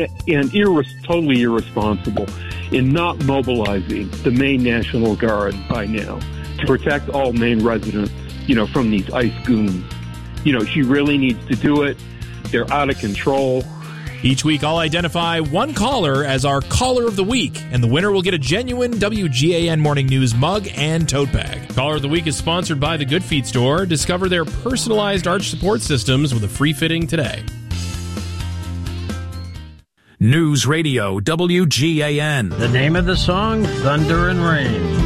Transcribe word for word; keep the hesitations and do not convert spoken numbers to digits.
and irres- totally irresponsible in not mobilizing the Maine National Guard by now to protect all Maine residents, you know, from these ICE goons. You know, she really needs to do it. They're out of control. Each week, I'll identify one caller as our Caller of the Week, and the winner will get a genuine W G A N Morning News mug and tote bag. Caller of the Week is sponsored by the Good Feet Store. Discover their personalized arch support systems with a free fitting today. News Radio W G A N. The name of the song, Thunder and Rain.